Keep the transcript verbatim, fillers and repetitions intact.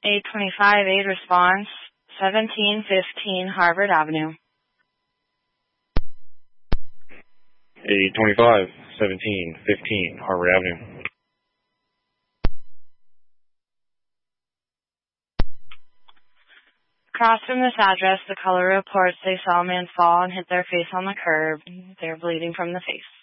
eight twenty-five, eight response, seventeen fifteen Harvard Avenue. eight twenty-five, seventeen fifteen Harvard Avenue. Across from this address, the caller reports they saw a man fall and hit their face on the curb. They're bleeding from the face.